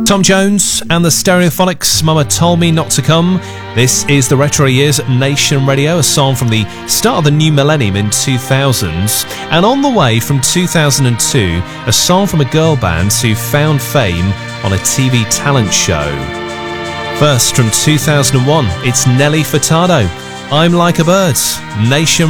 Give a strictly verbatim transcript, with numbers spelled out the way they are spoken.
Tom Jones and the Stereophonics, Mama Told Me Not to Come. This is the Retro Years at Nation Radio, a song from the start of the new millennium in two thousands. And on the way from two thousand two, a song from a girl band who found fame on a T V talent show. First, from two thousand one, it's Nelly Furtado, I'm Like a Bird, Nation